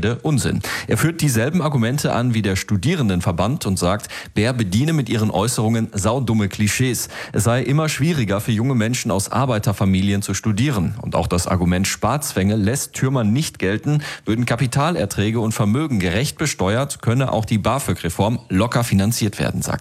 Gemälde Unsinn. Er führt dieselben Argumente an wie der Studierendenverband und sagt, Bär bediene mit ihren Äußerungen saudumme Klischees. Es sei immer schwieriger für junge Menschen aus Arbeiterfamilien zu studieren. Und auch das Argument Sparzwänge lässt Thürmann nicht gelten. Würden Kapitalerträge und Vermögen gerecht besteuert, könne auch die BAföG-Reform locker finanziert werden, sagt